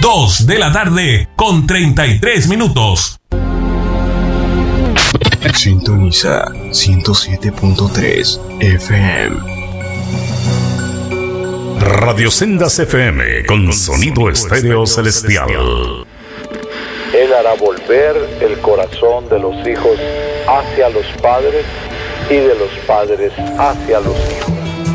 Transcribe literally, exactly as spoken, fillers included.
dos de la tarde con treinta y tres minutos. Sintoniza ciento siete punto tres F M. Radio Sendas F M con sonido estéreo celestial. Él hará volver el corazón de los hijos hacia los padres y de los padres hacia los hijos.